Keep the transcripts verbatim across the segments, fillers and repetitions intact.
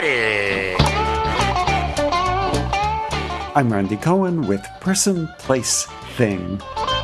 Kitty. I'm Randy Cohen with Person, Place, Thing.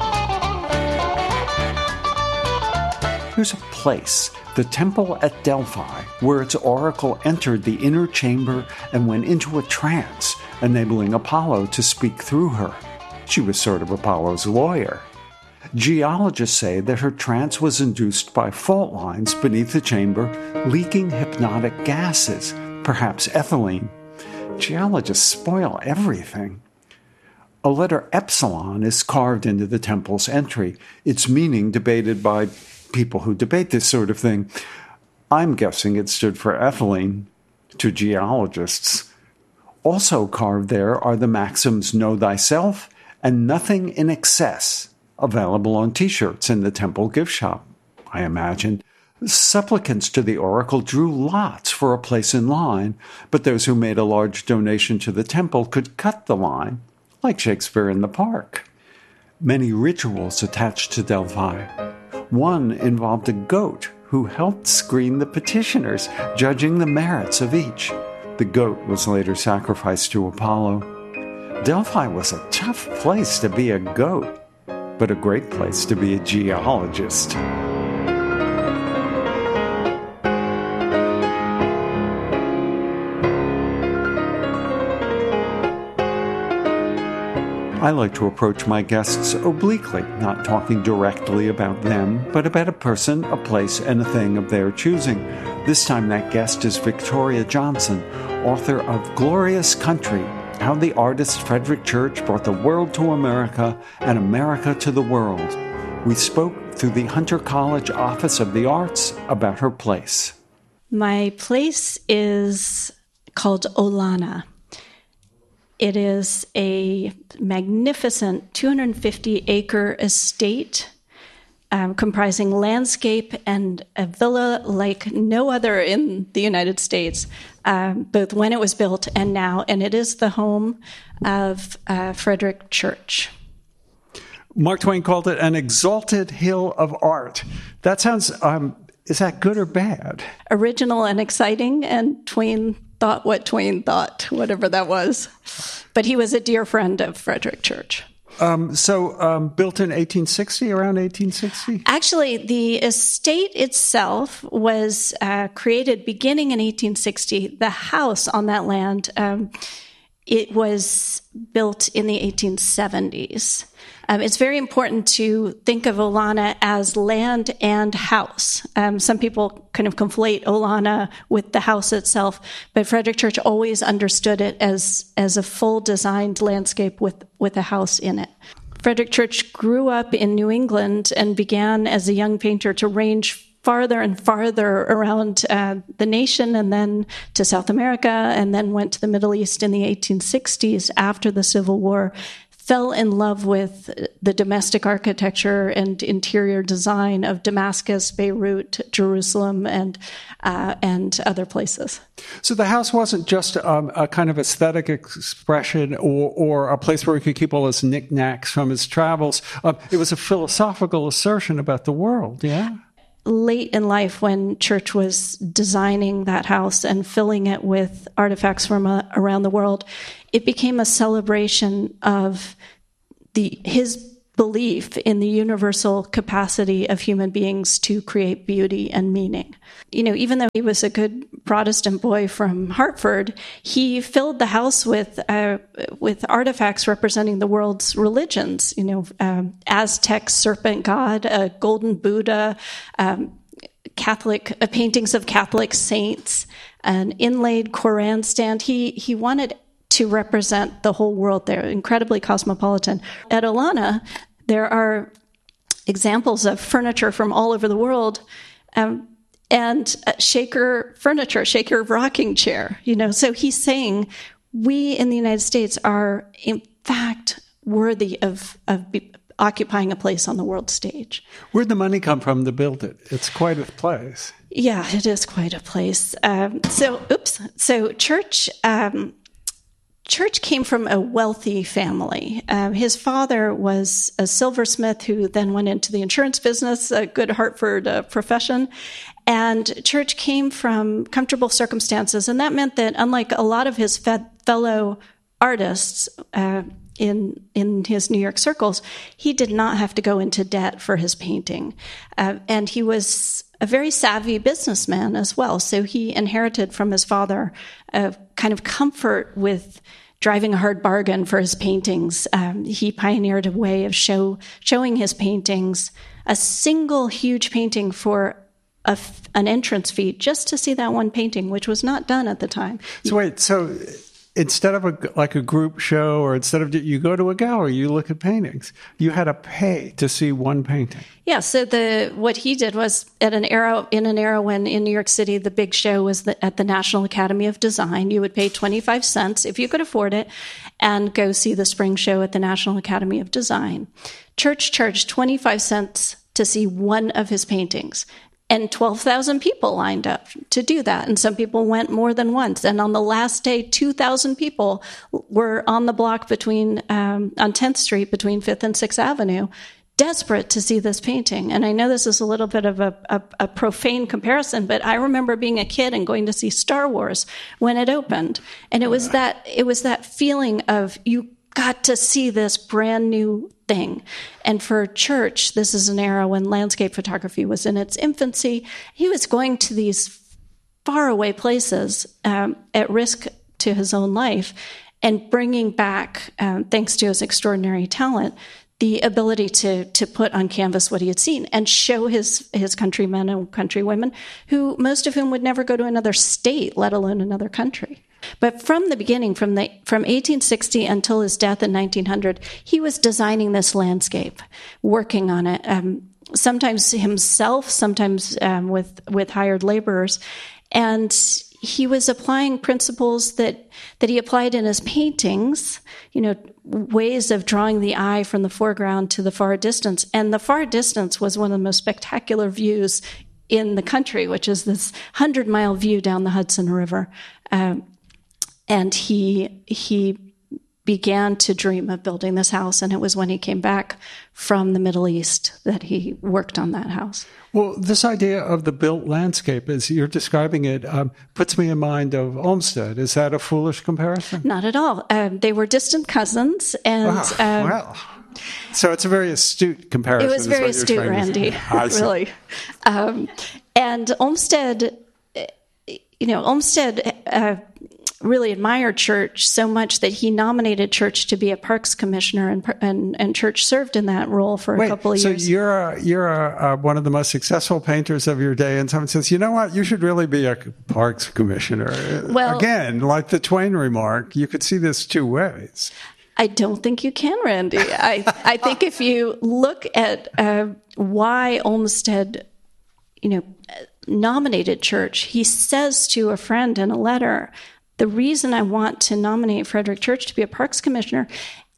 Here's a place, the temple at Delphi, where its oracle entered the inner chamber and went into a trance, enabling Apollo to speak through her. She was sort of Apollo's lawyer. Geologists say that her trance was induced by fault lines beneath the chamber leaking hypnotic gases, perhaps ethylene. Geologists spoil everything. A letter epsilon is carved into the temple's entry, its meaning debated by people who debate this sort of thing. I'm guessing it stood for ethylene to geologists. Also carved there are the maxims "Know Thyself" and "Nothing in Excess," available on T-shirts in the temple gift shop, I imagine. Supplicants to the oracle drew lots for a place in line, but those who made a large donation to the temple could cut the line, like Shakespeare in the Park. Many rituals attached to Delphi. One involved a goat who helped screen the petitioners, judging the merits of each. The goat was later sacrificed to Apollo. Delphi was a tough place to be a goat, but a great place to be a geologist. I like to approach my guests obliquely, not talking directly about them, but about a person, a place, and a thing of their choosing. This time that guest is Victoria Johnson, author of Glorious Country: How the Artist Frederick Church Brought the World to America and America to the World. We spoke through the Hunter College Office of the Arts about her place. My place is called Olana. It is a magnificent two hundred fifty acre estate um, comprising landscape and a villa like no other in the United States, um, both when it was built and now. And it is the home of uh, Frederick Church. Mark Twain called it an exalted hill of art. That sounds, um, is that good or bad? Original and exciting, and Twain thought what Twain thought, whatever that was. But he was a dear friend of Frederick Church. Um, so um, built in eighteen sixty, around eighteen sixty? Actually, the estate itself was uh, created beginning in eighteen sixty. The house on that land, um, it was built in the eighteen seventies. Um, it's very important to think of Olana as land and house. Um, some people kind of conflate Olana with the house itself, but Frederick Church always understood it as, as a full designed landscape with, with a house in it. Frederick Church grew up in New England and began as a young painter to range farther and farther around uh, the nation, and then to South America, and then went to the Middle East in the eighteen sixties after the Civil War. Fell in love with the domestic architecture and interior design of Damascus, Beirut, Jerusalem, and uh, and other places. So the house wasn't just um, a kind of aesthetic expression or, or a place where he could keep all his knickknacks from his travels. Um, it was a philosophical assertion about the world, yeah? Late in life, when Church was designing that house and filling it with artifacts from uh, around the world, it became a celebration of the his belief in the universal capacity of human beings to create beauty and meaning. You know, even though he was a good Protestant boy from Hartford, he filled the house with uh, with artifacts representing the world's religions. You know, um, Aztec serpent god, a golden Buddha, um, Catholic uh, paintings of Catholic saints, an inlaid Quran stand. He he wanted to represent the whole world there, incredibly cosmopolitan. At Olana, there are examples of furniture from all over the world, um, and uh, Shaker furniture, Shaker rocking chair, you know. So he's saying we in the United States are, in fact, worthy of, of be, occupying a place on the world stage. Where'd the money come from to build it? It's quite a place. Yeah, it is quite a place. Um, so, oops. So Church... Um, Church came from a wealthy family. Um, his father was a silversmith who then went into the insurance business, a good Hartford uh, profession. And Church came from comfortable circumstances. And that meant that, unlike a lot of his fe- fellow artists uh, in in his New York circles, he did not have to go into debt for his painting. Uh, and he was a very savvy businessman as well. So he inherited from his father a kind of comfort with driving a hard bargain for his paintings. Um, he pioneered a way of show showing his paintings, a single huge painting for a f- an entrance fee, just to see that one painting, which was not done at the time. So wait, so instead of a, like a group show, or instead of, you go to a gallery, you look at paintings, you had to pay to see one painting. Yeah, so the what he did was at an era in an era when in New York City the big show was the, at the National Academy of Design. You would pay twenty-five cents if you could afford it, and go see the spring show at the National Academy of Design. Church charged twenty-five cents to see one of his paintings. And twelve thousand people lined up to do that. And some people went more than once. And on the last day, two thousand people were on the block between, um, on tenth Street between fifth and sixth Avenue, desperate to see this painting. And I know this is a little bit of a, a, a profane comparison, but I remember being a kid and going to see Star Wars when it opened. And it was that, it was that feeling of, you got to see this brand new thing. And for Church, this is an era when landscape photography was in its infancy. He was going to these faraway places um, at risk to his own life and bringing back, um, thanks to his extraordinary talent, the ability to to put on canvas what he had seen and show his his countrymen and countrywomen, who most of whom would never go to another state, let alone another country. But from the beginning, from the from eighteen sixty until his death in nineteen hundred, he was designing this landscape, working on it, um, sometimes himself, sometimes um, with with hired laborers, and he was applying principles that that he applied in his paintings, you know, ways of drawing the eye from the foreground to the far distance. And the far distance was one of the most spectacular views in the country, which is this hundred-mile view down the Hudson River. Um, and he he began to dream of building this house, and it was when he came back from the Middle East that he worked on that house. Well, this idea of the built landscape, as you're describing it, um, puts me in mind of Olmsted. Is that a foolish comparison? Not at all. Um, they were distant cousins, and wow. um, well, so it's a very astute comparison. It was very astute, Randy. Really, um, and Olmsted, you know, Olmsted. Uh, really admired Church so much that he nominated Church to be a parks commissioner, and and, and Church served in that role for a Wait, couple of so years. So you're a, you're a, a, one of the most successful painters of your day, and someone says, you know what, you should really be a parks commissioner. Well, again, like the Twain remark, you could see this two ways. I don't think you can, Randy. I, I think if you look at uh, why Olmsted, you know, nominated Church, he says to a friend in a letter, the reason I want to nominate Frederick Church to be a parks commissioner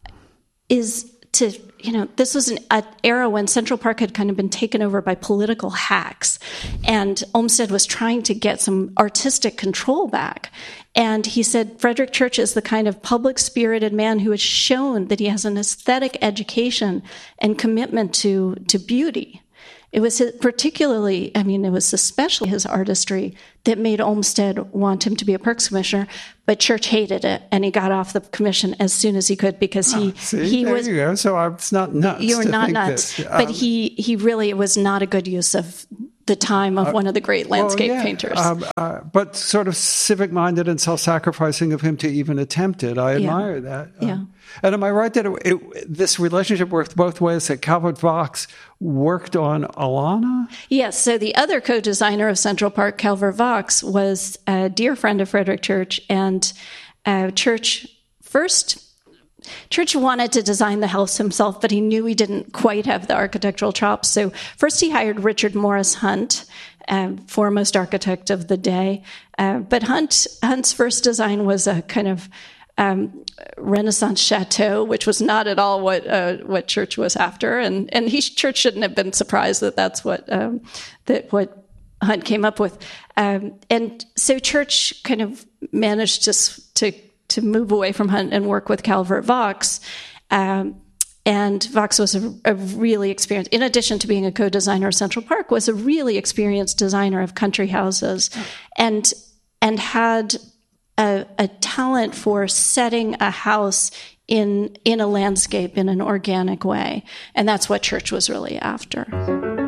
is to, you know, this was an, an era when Central Park had kind of been taken over by political hacks, and Olmsted was trying to get some artistic control back. And he said, Frederick Church is the kind of public-spirited man who has shown that he has an aesthetic education and commitment to, to beauty. It was his, particularly, I mean, it was especially his artistry that made Olmsted want him to be a parks commissioner, but Church hated it, and he got off the commission as soon as he could because he, oh, see, he there was... you go. So I'm not nuts. You're to not think nuts. That, um, but he, he really was not a good use of the time of uh, one of the great landscape well, yeah, painters. Um, uh, but sort of civic-minded and self-sacrificing of him to even attempt it. I admire yeah. that. Yeah. Um, and am I right that it, it, this relationship worked both ways, that Calvert Vaux worked on Alana? Yes. So the other co-designer of Central Park, Calvert Vaux, was a dear friend of Frederick Church, and uh, Church first... Church wanted to design the house himself, but he knew he didn't quite have the architectural chops. So first he hired Richard Morris Hunt, uh, foremost architect of the day. Uh, but Hunt Hunt's first design was a kind of um, Renaissance chateau, which was not at all what uh, what Church was after. And and he Church shouldn't have been surprised that that's what um, that what Hunt came up with. Um, and so Church kind of managed to to to move away from Hunt and work with Calvert Vaux. Um, and Vaux was a, a really experienced, in addition to being a co-designer of Central Park, was a really experienced designer of country houses, and and had a, a talent for setting a house in in a landscape in an organic way. And that's what Church was really after.